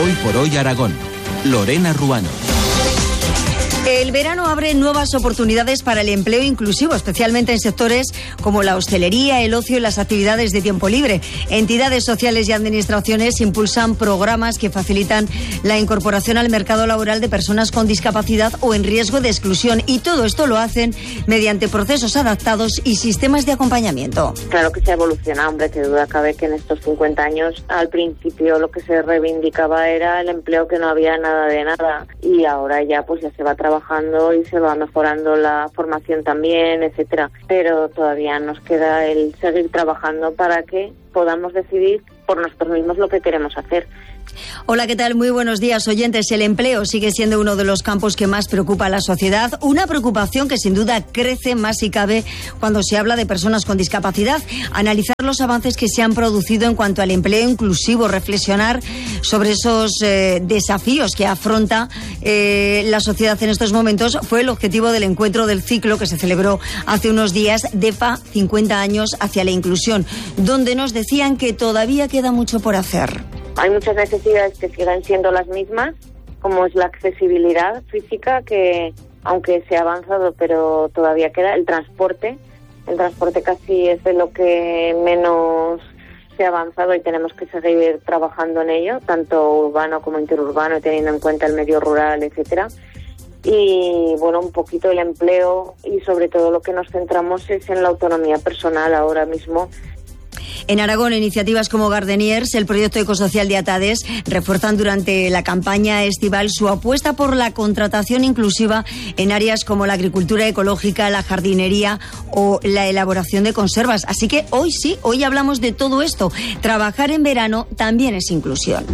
Hoy por Hoy Aragón. Lorena Ruano. El verano abre nuevas oportunidades para el empleo inclusivo, especialmente en sectores como la hostelería, el ocio y las actividades de tiempo libre. Entidades sociales y administraciones impulsan programas que facilitan la incorporación al mercado laboral de personas con discapacidad o en riesgo de exclusión. Y todo esto lo hacen mediante procesos adaptados y sistemas de acompañamiento. Claro que se ha evolucionado, hombre, que duda cabe que en estos 50 años, al principio lo que se reivindicaba era el empleo, que no había nada de nada. Y ahora ya pues ya se va trabajando y se va mejorando la formación también, etcétera. Pero todavía nos queda el seguir trabajando para que podamos decidir por nosotros mismos lo que queremos hacer. Hola, ¿qué tal? Muy buenos días, oyentes. El empleo sigue siendo uno de los campos que más preocupa a la sociedad. Una preocupación que sin duda crece más si cabe cuando se habla de personas con discapacidad. Analizar los avances que se han producido en cuanto al empleo inclusivo, reflexionar sobre esos desafíos que afronta la sociedad en estos momentos, fue el objetivo del encuentro del ciclo que se celebró hace unos días, DEFA 50 años hacia la inclusión, donde nos decían que todavía queda mucho por hacer. Hay muchas necesidades que siguen siendo las mismas, como es la accesibilidad física, que aunque se ha avanzado, pero todavía queda el transporte. El transporte casi es de lo que menos se ha avanzado y tenemos que seguir trabajando en ello, tanto urbano como interurbano, teniendo en cuenta el medio rural, etcétera. Y bueno, un poquito el empleo y sobre todo lo que nos centramos es en la autonomía personal ahora mismo. En Aragón, iniciativas como Gardeniers, el proyecto ecosocial de Atades, refuerzan durante la campaña estival su apuesta por la contratación inclusiva en áreas como la agricultura ecológica, la jardinería o la elaboración de conservas. Así que hoy hablamos de todo esto. Trabajar en verano también es inclusión.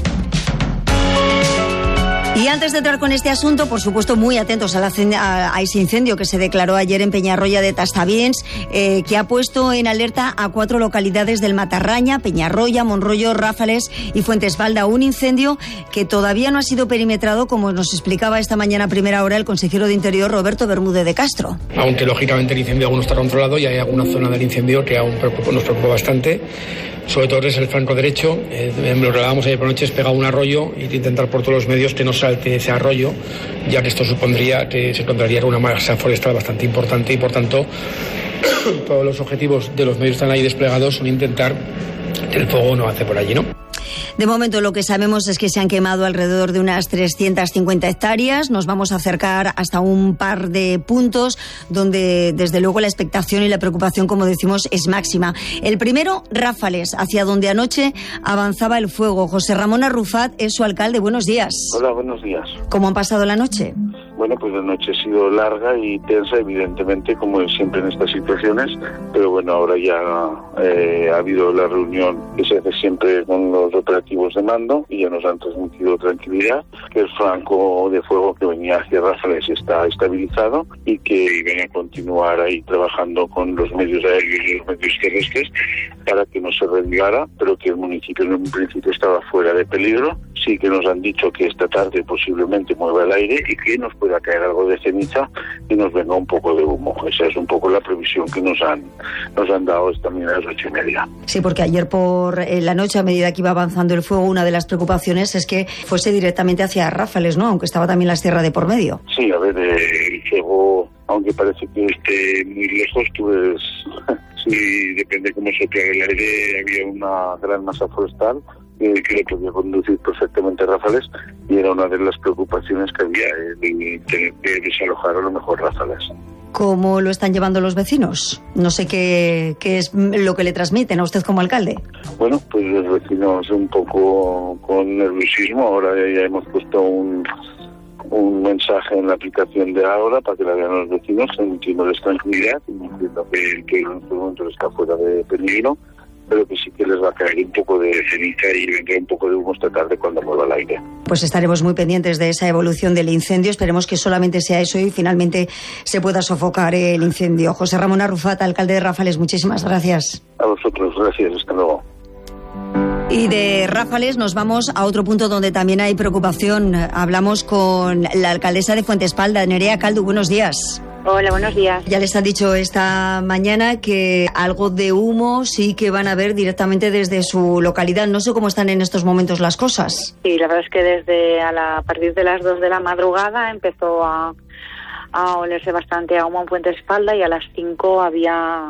Y antes de entrar con este asunto, por supuesto, muy atentos a ese incendio que se declaró ayer en Peñarroya de Tastavins, que ha puesto en alerta a 4 localidades del Matarraña, Peñarroya, Monroyo, Ráfales y Fuentesvalda. Un incendio que todavía no ha sido perimetrado, como nos explicaba esta mañana a primera hora el consejero de Interior, Roberto Bermúdez de Castro. Aunque lógicamente el incendio aún no está controlado y hay alguna zona del incendio que aún nos preocupa bastante. Sobre todo es el flanco derecho, lo relábamos ayer por noche, es pegar un arroyo y intentar por todos los medios que no salte ese arroyo, ya que esto supondría que se encontraría con una masa forestal bastante importante y por tanto todos los objetivos de los medios que están ahí desplegados son intentar que el fuego no avance por allí, ¿no? De momento lo que sabemos es que se han quemado alrededor de unas 350 hectáreas. Nos vamos a acercar hasta un par de puntos donde desde luego la expectación y la preocupación, como decimos, es máxima. El primero, Ráfales, hacia donde anoche avanzaba el fuego. José Ramón Arrufat es su alcalde. Buenos días. Hola, buenos días. ¿Cómo han pasado la noche? Bueno, pues la noche ha sido larga y tensa, evidentemente, como es siempre en estas situaciones, pero bueno, ahora ya ha habido la reunión que se hace siempre con los operativos de mando y ya nos han transmitido tranquilidad, que el flanco de fuego que venía hacia Ráfales está estabilizado y que iban a continuar ahí trabajando con los medios aéreos y los medios terrestres para que no se reavivara, pero que el municipio en un principio estaba fuera de peligro. Sí que nos han dicho que esta tarde posiblemente mueva el aire y que nos pueda caer algo de ceniza y nos venga un poco de humo. Esa es un poco la previsión que nos han dado esta mañana a las 8:30. Sí, porque ayer por la noche, a medida que iba avanzando el fuego, una de las preocupaciones es que fuese directamente hacia Ráfales, ¿no? Aunque estaba también la sierra de por medio. Sí, a ver, el fuego, aunque parece que esté muy lejos, tú ves... Sí, depende cómo sopla el aire, había una gran masa forestal que le podía conducir perfectamente a Ráfales y era una de las preocupaciones que había, de tener que desalojar a lo mejor Ráfales. ¿Cómo lo están llevando los vecinos? No sé qué es lo que le transmiten a usted como alcalde. Bueno, pues los vecinos un poco con nerviosismo. Ahora ya hemos puesto un mensaje en la aplicación de ahora para que la vean los vecinos, emitiéndoles tranquilidad y diciendo que en este momento está fuera de peligro, pero que sí que les va a caer un poco de ceniza y vendrá un poco de humo esta tarde cuando mueva el aire. Pues estaremos muy pendientes de esa evolución del incendio. Esperemos que solamente sea eso y finalmente se pueda sofocar el incendio. José Ramón Arrufat, alcalde de Ráfales, muchísimas gracias. A vosotros, gracias. Hasta luego. Y de Ráfales nos vamos a otro punto donde también hay preocupación. Hablamos con la alcaldesa de Fuentesvalda, Nerea Caldu. Buenos días. Hola, buenos días. Ya les han dicho esta mañana que algo de humo sí que van a ver directamente desde su localidad. No sé cómo están en estos momentos las cosas. Sí, la verdad es que a partir de las 2 de la madrugada empezó a olerse bastante a humo en Fuente Espalda, y a las 5 había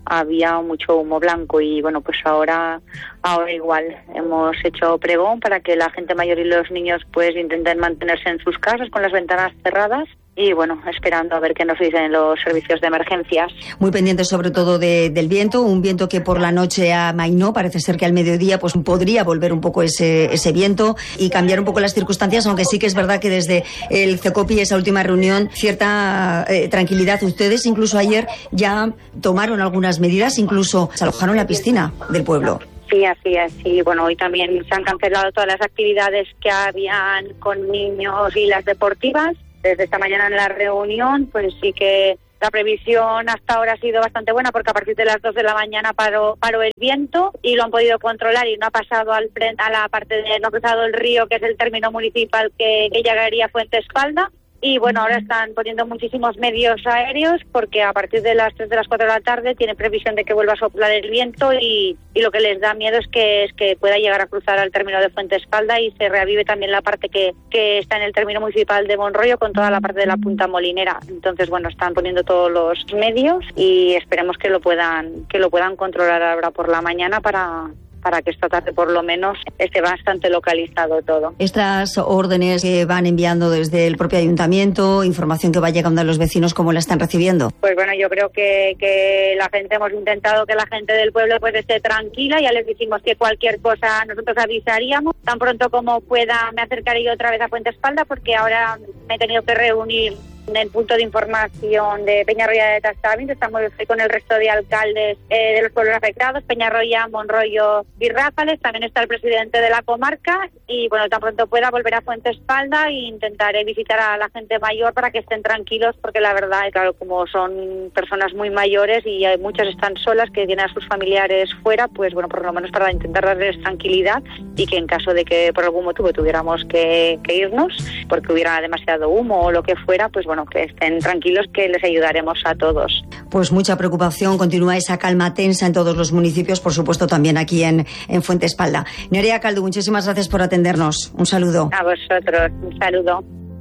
mucho humo blanco. Y bueno, pues ahora igual hemos hecho pregón para que la gente mayor y los niños pues intenten mantenerse en sus casas con las ventanas cerradas, y bueno, esperando a ver qué nos dicen los servicios de emergencias. Muy pendientes sobre todo del viento, un viento que por la noche amainó. Parece ser que al mediodía pues podría volver un poco ese viento y cambiar un poco las circunstancias, aunque sí que es verdad que desde el CECOPI, esa última reunión, cierta tranquilidad. Ustedes incluso ayer ya tomaron algunas medidas, incluso se alojaron la piscina del pueblo. Sí, así es. Sí, bueno, hoy también se han cancelado todas las actividades que habían con niños y las deportivas. Desde esta mañana en la reunión, pues sí que la previsión hasta ahora ha sido bastante buena, porque a partir de las 2 de la mañana paró el viento y lo han podido controlar, y no ha pasado a la parte no ha cruzado el río, que es el término municipal que llegaría a Fuente Espalda. Y bueno, ahora están poniendo muchísimos medios aéreos, porque a partir de las 3 de las 4 de la tarde tiene previsión de que vuelva a soplar el viento, y lo que les da miedo es que pueda llegar a cruzar al término de Fuente Espalda y se reavive también la parte que está en el término municipal de Monroyo, con toda la parte de la Punta Molinera. Entonces, bueno, están poniendo todos los medios y esperemos que lo puedan controlar ahora por la mañana para que esta tarde por lo menos esté bastante localizado todo. Estas órdenes que van enviando desde el propio ayuntamiento, información que va llegando a los vecinos, ¿cómo la están recibiendo? Pues bueno, yo creo que la gente, hemos intentado que la gente del pueblo pues esté tranquila. Ya les dijimos que cualquier cosa nosotros avisaríamos. Tan pronto como pueda me acercaré yo otra vez a Fuente Espalda, porque ahora me he tenido que reunir en el punto de información de Peñarroya de Tastavins. Estamos con el resto de alcaldes de los pueblos afectados, Peñarroya, Monroyo y Ráfales. También está el presidente de la comarca, y bueno, tan pronto pueda volver a Fuente Espalda e intentaré visitar a la gente mayor para que estén tranquilos, porque la verdad, claro, como son personas muy mayores y hay muchas están solas, que tienen a sus familiares fuera, pues bueno, por lo menos para intentar darles tranquilidad, y que en caso de que por algún motivo tuviéramos que irnos porque hubiera demasiado humo o lo que fuera, pues bueno, que estén tranquilos, que les ayudaremos a todos. Pues mucha preocupación, continúa esa calma tensa en todos los municipios, por supuesto también aquí en Fuente Espalda. Nerea Caldo, muchísimas gracias por atendernos. Un saludo. A vosotros, un saludo.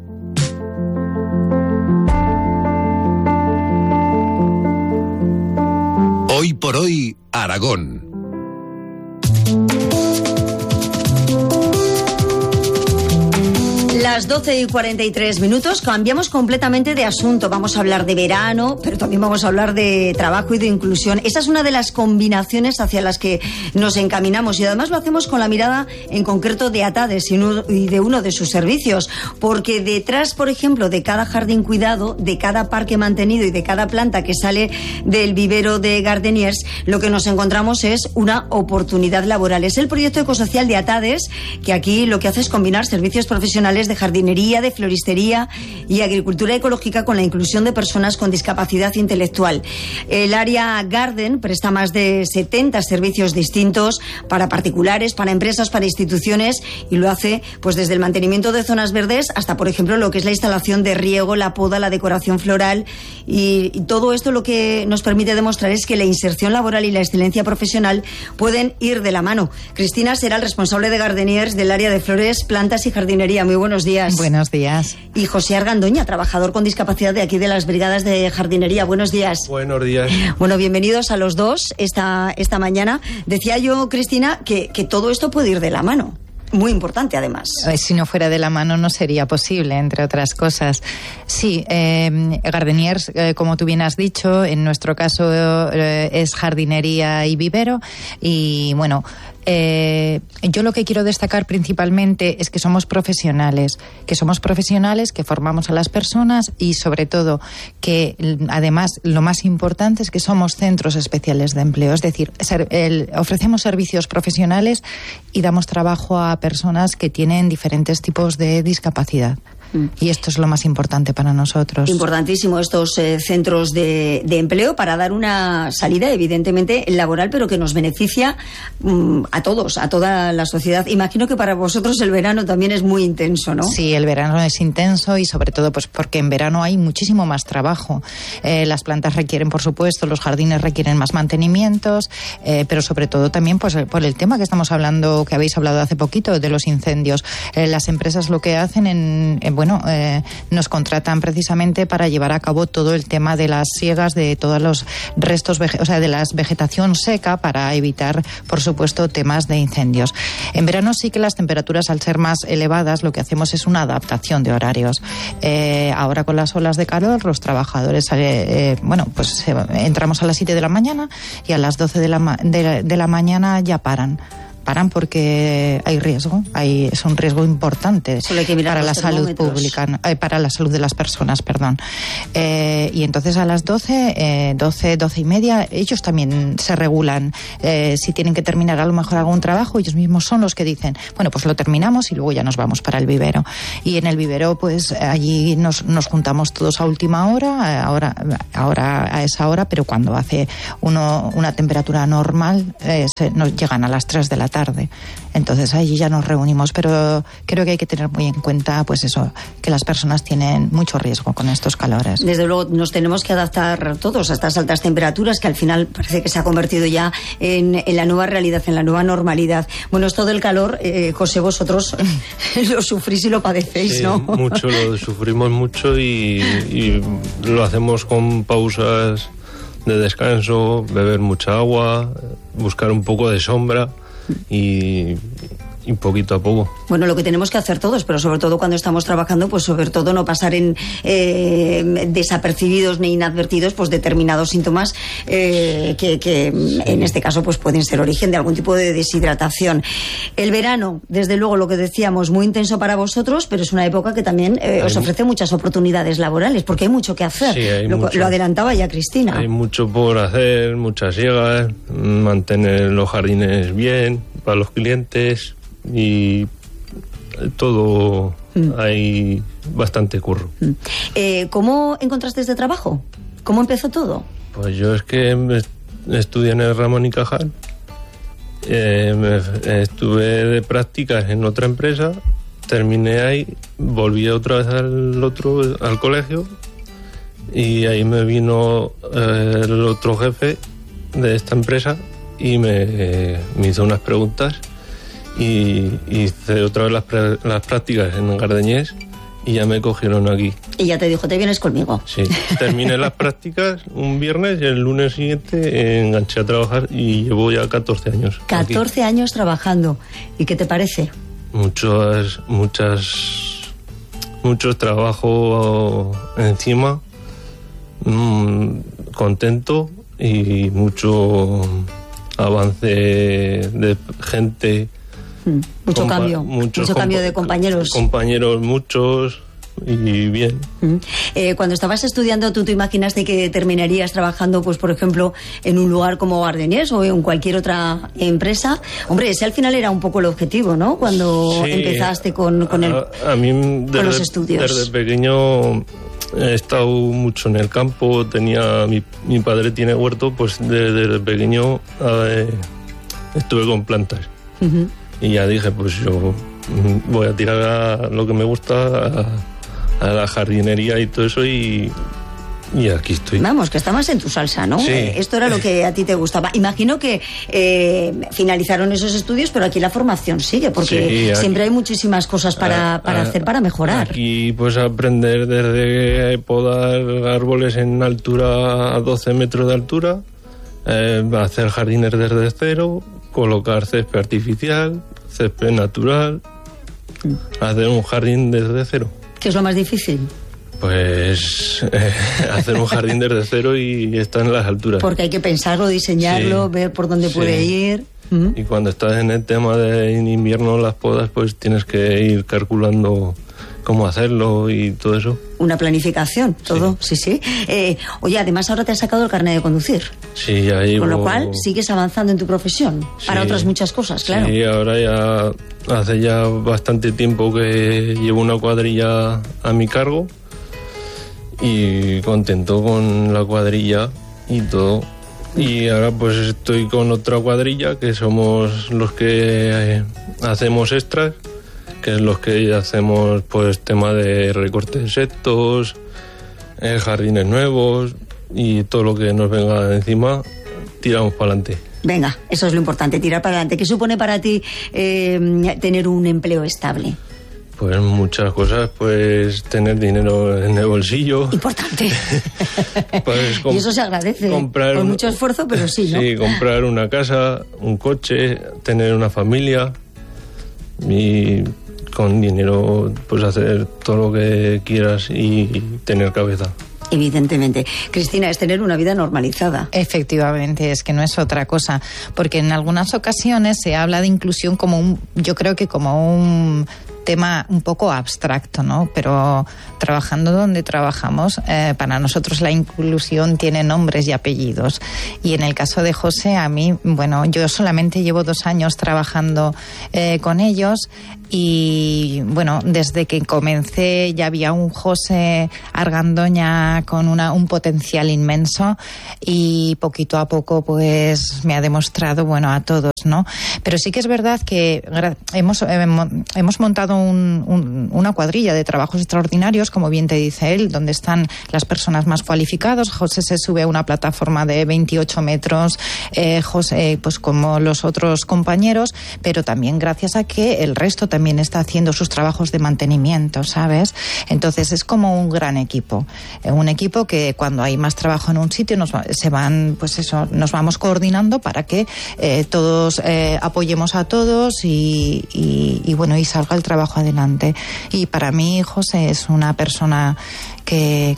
Hoy por hoy, Aragón. Las 12:43, cambiamos completamente de asunto. Vamos a hablar de verano, pero también vamos a hablar de trabajo y de inclusión. Esa es una de las combinaciones hacia las que nos encaminamos, y además lo hacemos con la mirada en concreto de Atades y de uno de sus servicios, porque detrás, por ejemplo, de cada jardín cuidado, de cada parque mantenido y de cada planta que sale del vivero de Gardeniers, lo que nos encontramos es una oportunidad laboral. Es el proyecto ecosocial de Atades, que aquí lo que hace es combinar servicios profesionales de jardinería, de floristería y agricultura ecológica con la inclusión de personas con discapacidad intelectual. El área Garden presta más de 70 servicios distintos para particulares, para empresas, para instituciones, y lo hace pues desde el mantenimiento de zonas verdes hasta, por ejemplo, lo que es la instalación de riego, la poda, la decoración floral, y todo esto lo que nos permite demostrar es que la inserción laboral y la excelencia profesional pueden ir de la mano. Cristina será el responsable de Gardeniers del área de flores, plantas y jardinería. Muy buenos días. Buenos días. Y José Argandoña, trabajador con discapacidad de aquí de las brigadas de jardinería. Buenos días. Buenos días. Bueno, bienvenidos a los dos esta mañana. Decía yo, Cristina, que todo esto puede ir de la mano. Muy importante, además. Si no fuera de la mano no sería posible, entre otras cosas. Sí, Gardeniers, como tú bien has dicho, en nuestro caso es jardinería y vivero. Y bueno, yo lo que quiero destacar principalmente es que somos profesionales, que formamos a las personas, y sobre todo que además lo más importante es que somos centros especiales de empleo, es decir, ofrecemos servicios profesionales y damos trabajo a personas que tienen diferentes tipos de discapacidad. Y esto es lo más importante para nosotros. Importantísimo estos centros de empleo para dar una salida evidentemente laboral, pero que nos beneficia a todos, a toda la sociedad. Imagino que para vosotros el verano también es muy intenso, ¿no? Sí, el verano es intenso y sobre todo pues porque en verano hay muchísimo más trabajo. Las plantas requieren, por supuesto, los jardines requieren más mantenimientos, pero sobre todo también pues por el tema que estamos hablando, que habéis hablado hace poquito, de los incendios. Las empresas lo que hacen nos contratan precisamente para llevar a cabo todo el tema de las siegas de todos los restos, de la vegetación seca, para evitar, por supuesto, temas de incendios. En verano sí que las temperaturas, al ser más elevadas, lo que hacemos es una adaptación de horarios. Ahora con las olas de calor, los trabajadores, entramos a las 7 de la mañana y a las 12 de la mañana ya paran porque hay riesgo, es un riesgo importante para la salud pública, para la salud de las personas, perdón. Y entonces a las 12 y media, ellos también se regulan. Si tienen que terminar a lo mejor algún trabajo, ellos mismos son los que dicen, bueno, pues lo terminamos y luego ya nos vamos para el vivero. Y en el vivero, pues allí nos juntamos todos a última hora, ahora a esa hora, pero cuando hace una temperatura normal, nos llegan a las 3 de la tarde. Entonces allí ya nos reunimos, pero creo que hay que tener muy en cuenta pues eso, que las personas tienen mucho riesgo con estos calores. Desde luego nos tenemos que adaptar todos a estas altas temperaturas que al final parece que se ha convertido ya en la nueva realidad, en la nueva normalidad. Bueno, esto del calor, José, vosotros lo sufrís y lo padecéis, sí, ¿no? Mucho, lo sufrimos mucho y lo hacemos con pausas de descanso, beber mucha agua, buscar un poco de sombra y poquito a poco. Bueno, lo que tenemos que hacer todos, pero sobre todo cuando estamos trabajando, pues sobre todo no pasar en desapercibidos ni inadvertidos pues determinados síntomas que en este caso pues pueden ser origen de algún tipo de deshidratación. El verano, desde luego, lo que decíamos, muy intenso para vosotros, pero es una época que también os ofrece muchas oportunidades laborales, porque hay mucho que hacer. Sí, lo adelantaba ya Cristina. Hay mucho por hacer, muchas siegas, mantener los jardines bien para los clientes y todo, hay bastante curro. ¿Cómo encontraste este trabajo? ¿Cómo empezó todo? Pues yo es que estudié en el Ramón y Cajal, estuve de prácticas en otra empresa, terminé ahí, volví otra vez al colegio y ahí me vino el otro jefe de esta empresa y me hizo unas preguntas y hice otra vez las prácticas en Gardeñés y ya me cogieron aquí. Y ya te dijo, te vienes conmigo. Sí, terminé las prácticas un viernes y el lunes siguiente enganché a trabajar y llevo ya 14 años. 14 aquí. Años trabajando. ¿Y qué te parece? Mucho trabajo encima, contento y mucho avance de gente. Mucho cambio de compañeros. Compañeros muchos y bien. Cuando estabas estudiando, ¿tú te imaginaste que terminarías trabajando, pues por ejemplo, en un lugar como Gardeñés o en cualquier otra empresa? Hombre, ese al final era un poco el objetivo, ¿no? Cuando empezaste con los estudios. Desde pequeño he estado mucho en el campo, mi padre tiene huerto, pues desde pequeño estuve con plantas. Y ya dije, pues yo voy a tirar a lo que me gusta, a la jardinería y todo eso y aquí estoy. Vamos, que estabas en tu salsa, ¿no? Sí. Esto era lo que a ti te gustaba. Imagino que finalizaron esos estudios, pero aquí la formación sigue, porque sí, siempre hay muchísimas cosas para hacer, para mejorar. Aquí pues aprender desde podar árboles en altura a 12 metros de altura, hacer jardines desde cero, colocar césped artificial, césped natural, hacer un jardín desde cero. ¿Qué es lo más difícil? Pues hacer un jardín desde cero y estar en las alturas. Porque hay que pensarlo, diseñarlo, ver por dónde puede ir. Y cuando estás en el tema de invierno, las podas, pues tienes que ir calculando cómo hacerlo y todo eso. Una planificación, todo, sí. Oye, además ahora te has sacado el carnet de conducir. Sí, ya llevo... Con lo cual sigues avanzando en tu profesión, para otras muchas cosas, claro. Sí, ahora ya hace ya bastante tiempo que llevo una cuadrilla a mi cargo y contento con la cuadrilla y todo. Y ahora pues estoy con otra cuadrilla que somos los que hacemos extras, que es los que hacemos pues tema de recorte de setos, jardines nuevos y todo lo que nos venga encima, tiramos para adelante. Venga, eso es lo importante, tirar para adelante. ¿Qué supone para ti tener un empleo estable? Pues muchas cosas, pues tener dinero en el bolsillo. Importante. Pues y eso se agradece, con mucho esfuerzo, pero sí, ¿no? Sí, comprar una casa, un coche, tener una familia y con dinero pues hacer todo lo que quieras y tener cabeza. Evidentemente. Cristina, es tener una vida normalizada. Efectivamente, es que no es otra cosa, porque en algunas ocasiones se habla de inclusión yo creo que como un tema un poco abstracto, ¿no? Pero trabajando donde trabajamos, para nosotros la inclusión tiene nombres y apellidos. Y en el caso de José, a mí, bueno, yo solamente llevo 2 años trabajando con ellos y, bueno, desde que comencé ya había un José Argandoña con un potencial inmenso y poquito a poco, pues, me ha demostrado, bueno, a todos, ¿no? Pero sí que es verdad que hemos montado una cuadrilla de trabajos extraordinarios, como bien te dice él, donde están las personas más cualificadas. José se sube a una plataforma de 28 metros, José, pues como los otros compañeros, pero también gracias a que el resto también está haciendo sus trabajos de mantenimiento, ¿sabes? Entonces es como un gran equipo, un equipo que cuando hay más trabajo en un sitio nos vamos coordinando para que todos apoyemos a todos y bueno, y salga el trabajo adelante. Y para mí José es una persona que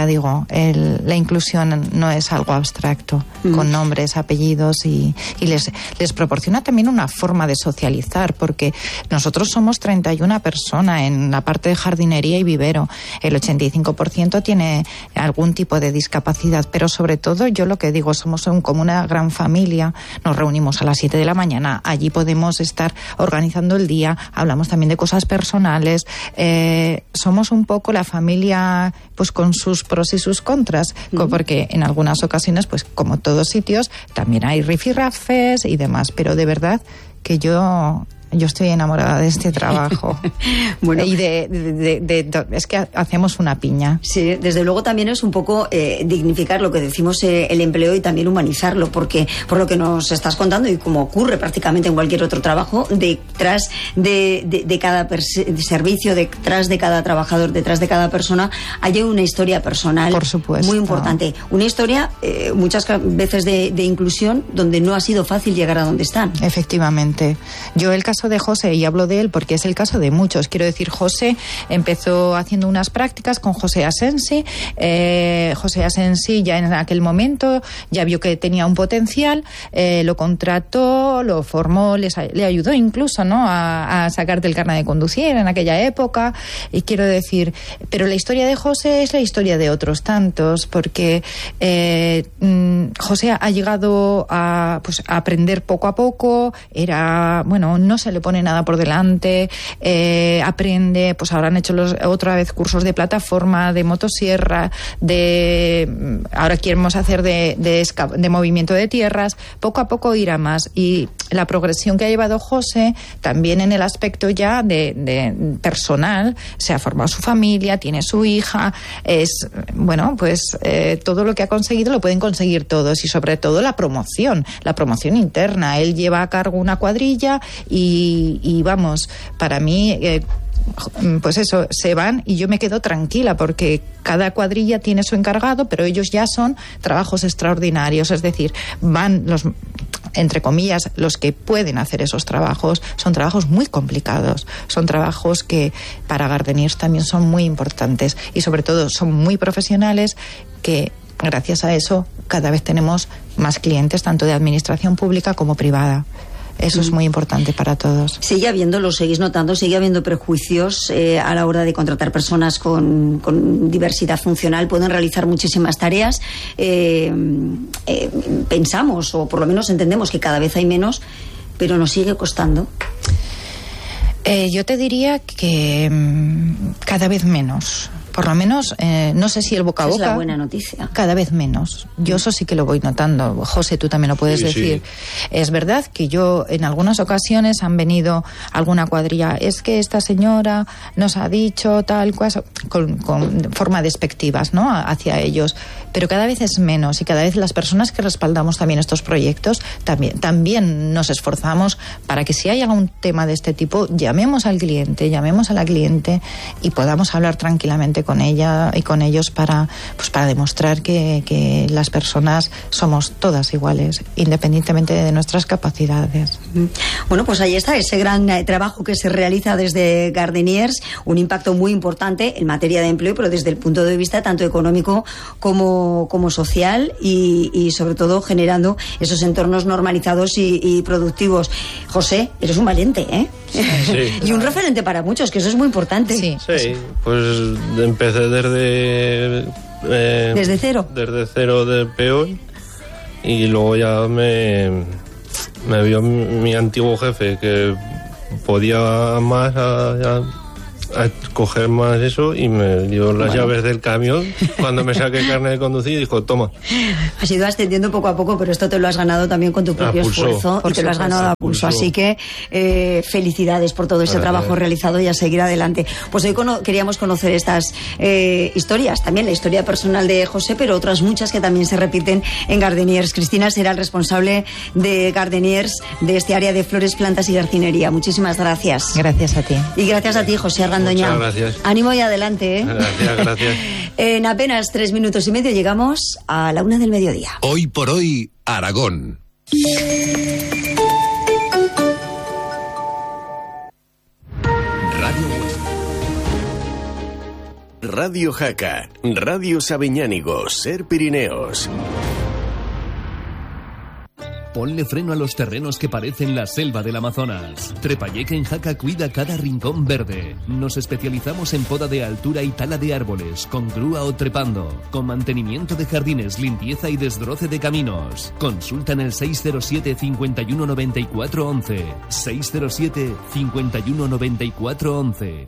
la inclusión no es algo abstracto, con nombres, apellidos y les proporciona también una forma de socializar, porque nosotros somos 31 personas en la parte de jardinería y vivero. El 85% tiene algún tipo de discapacidad, pero sobre todo yo lo que digo, somos como una gran familia, nos reunimos a las 7 de la mañana, allí podemos estar organizando el día, hablamos también de cosas personales, somos un poco la familia pues con sus pros y sus contras, porque en algunas ocasiones, pues como todos sitios, también hay rifirrafes y demás, pero de verdad que yo estoy enamorada de este trabajo. Bueno, y es que hacemos una piña. Sí, desde luego también es un poco dignificar lo que decimos el empleo y también humanizarlo, porque por lo que nos estás contando y como ocurre prácticamente en cualquier otro trabajo, detrás de cada servicio, detrás de cada trabajador, detrás de cada persona, hay una historia personal. Por supuesto. Muy importante. Una historia muchas veces de inclusión donde no ha sido fácil llegar a donde están. Efectivamente. Yo el caso de José, y hablo de él porque es el caso de muchos, quiero decir, José empezó haciendo unas prácticas con José Asensi. José Asensi ya en aquel momento ya vio que tenía un potencial, lo contrató, lo formó, le ayudó incluso, ¿no?, a sacar del carnet de conducir en aquella época. Y quiero decir, pero la historia de José es la historia de otros tantos, porque José ha llegado a aprender poco a poco, no se le pone nada por delante, aprende, pues ahora han hecho otra vez cursos de plataforma, de motosierra, ahora queremos hacer de movimiento de tierras, poco a poco irá más. Y la progresión que ha llevado José, también en el aspecto ya de personal, se ha formado su familia, tiene su hija, todo lo que ha conseguido lo pueden conseguir todos, y sobre todo la promoción interna. Él lleva a cargo una cuadrilla y vamos, para mí pues eso, se van y yo me quedo tranquila porque cada cuadrilla tiene su encargado, pero ellos ya son trabajos extraordinarios, es decir, van entre comillas, los que pueden hacer esos trabajos. Son trabajos muy complicados, son trabajos que para Gardeniers también son muy importantes y sobre todo son muy profesionales, que gracias a eso cada vez tenemos más clientes, tanto de administración pública como privada. Eso es muy importante para todos. Sigue habiendo, lo seguís notando, sigue habiendo prejuicios a la hora de contratar personas con diversidad funcional. Pueden realizar muchísimas tareas. Pensamos, o por lo menos entendemos, que cada vez hay menos, pero nos sigue costando. Yo te diría que cada vez menos. Por lo menos, no sé si el boca a boca... Esa es la buena noticia. Cada vez menos. Yo eso sí que lo voy notando. José, tú también lo puedes decir. Sí. Es verdad que yo, en algunas ocasiones, han venido alguna cuadrilla. Es que esta señora nos ha dicho tal cosa, con forma despectivas, ¿no?, hacia ellos. Pero cada vez es menos, y cada vez las personas que respaldamos también estos proyectos también nos esforzamos para que, si hay algún tema de este tipo, llamemos al cliente, llamemos a la cliente y podamos hablar tranquilamente con ella y con ellos para demostrar que las personas somos todas iguales, independientemente de nuestras capacidades. Bueno, pues ahí está ese gran trabajo que se realiza desde Gardeniers, un impacto muy importante en materia de empleo, pero desde el punto de vista tanto económico como social, y sobre todo generando esos entornos normalizados y productivos. José, eres un valiente, ¿eh? Sí. Y un referente para muchos, que eso es muy importante. Sí, pues empecé desde cero. Desde cero, de peón, y luego ya me vio mi antiguo jefe que podía más a coger más eso, y me dio las llaves del camión cuando me saqué carne de conducir y dijo, toma. Has ido ascendiendo poco a poco, pero esto te lo has ganado también con tu propio esfuerzo, y te lo has ganado a pulso. Así que felicidades por todo ese trabajo realizado, y a seguir adelante. Pues hoy queríamos conocer estas historias, también la historia personal de José, pero otras muchas que también se repiten en Gardeniers. Cristina será el responsable de Gardeniers, de este área de flores, plantas y jardinería. Muchísimas gracias. Gracias a ti. Y gracias a ti, José Argandoña. Muchas gracias. Ánimo y adelante, ¿eh? Gracias. En apenas 3 minutos y medio llegamos a la 1 del mediodía. Hoy por hoy, Aragón. Radio Jaca, Radio Sabiñánigo, Ser Pirineos. Ponle freno a los terrenos que parecen la selva del Amazonas. Trepayeque en Jaca cuida cada rincón verde. Nos especializamos en poda de altura y tala de árboles, con grúa o trepando, con mantenimiento de jardines, limpieza y desbroce de caminos. Consulta en el 607 51 94 11. 607 51 94 11.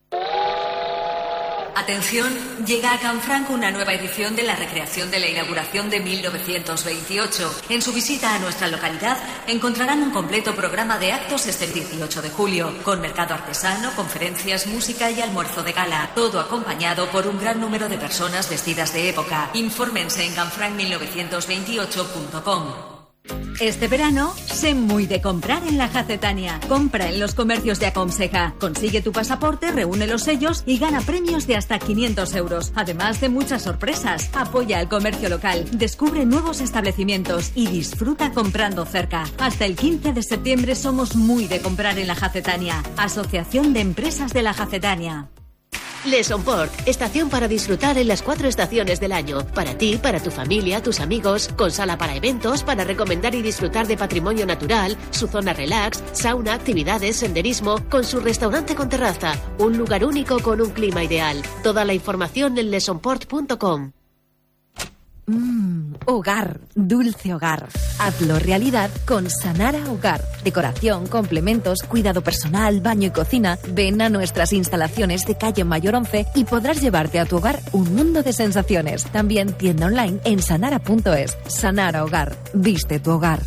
Atención, llega a Canfranc una nueva edición de la recreación de la inauguración de 1928. En su visita a nuestra localidad encontrarán un completo programa de actos este 18 de julio, con mercado artesano, conferencias, música y almuerzo de gala, todo acompañado por un gran número de personas vestidas de época. Infórmense en canfranc1928.com. Este verano, sé muy de comprar en la Jacetania. Compra en los comercios de Aconseja. Consigue tu pasaporte, reúne los sellos y gana premios de hasta 500 euros. Además de muchas sorpresas. Apoya al comercio local, descubre nuevos establecimientos y disfruta comprando cerca. Hasta el 15 de septiembre somos muy de comprar en la Jacetania. Asociación de Empresas de la Jacetania. Lesomport, estación para disfrutar en las 4 estaciones del año. Para ti, para tu familia, tus amigos, con sala para eventos, para recomendar y disfrutar de patrimonio natural, su zona relax, sauna, actividades, senderismo, con su restaurante con terraza. Un lugar único con un clima ideal. Toda la información en lesomport.com. Hogar, dulce hogar. Hazlo realidad con Sanara Hogar. Decoración, complementos, cuidado personal, baño y cocina. Ven a nuestras instalaciones de calle Mayor 11 y podrás llevarte a tu hogar un mundo de sensaciones. También tienda online en sanara.es. Sanara Hogar. Viste tu hogar.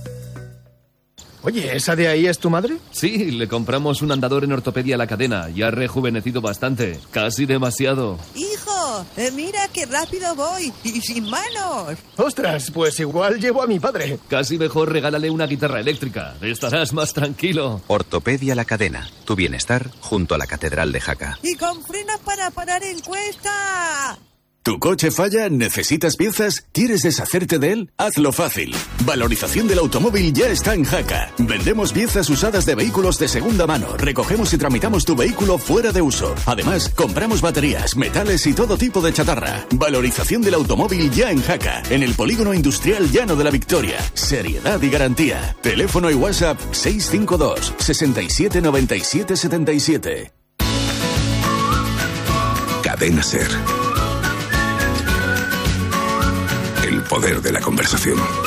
Oye, ¿esa de ahí es tu madre? Sí, le compramos un andador en Ortopedia La Cadena y ha rejuvenecido bastante, casi demasiado. ¡Hijo! ¡Mira qué rápido voy! ¡Y sin manos! ¡Ostras! Pues igual llevo a mi padre. Casi mejor regálale una guitarra eléctrica. Estarás más tranquilo. Ortopedia La Cadena. Tu bienestar junto a la Catedral de Jaca. ¡Y con frenos para parar en cuesta! ¿Tu coche falla? ¿Necesitas piezas? ¿Quieres deshacerte de él? Hazlo fácil. Valorización del automóvil ya está en Jaca. Vendemos piezas usadas de vehículos de segunda mano. Recogemos y tramitamos tu vehículo fuera de uso. Además, compramos baterías, metales y todo tipo de chatarra. Valorización del automóvil ya en Jaca. En el Polígono Industrial Llano de la Victoria. Seriedad y garantía. Teléfono y WhatsApp 652 67 97 77. Cadena SER. El poder de la conversación.